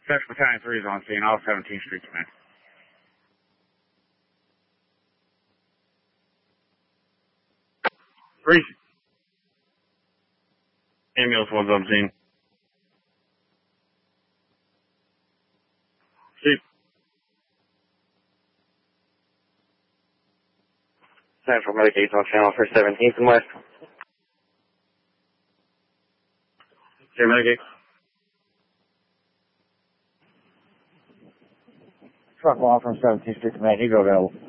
Section Battalion 3 is on scene, all 17th Street Command. Reese. Ambulance 1's on scene. Chief. Central Medicaid's on channel for 17th and West. Here, Medicaid. Truck 1 from 17th Street Command, you go available.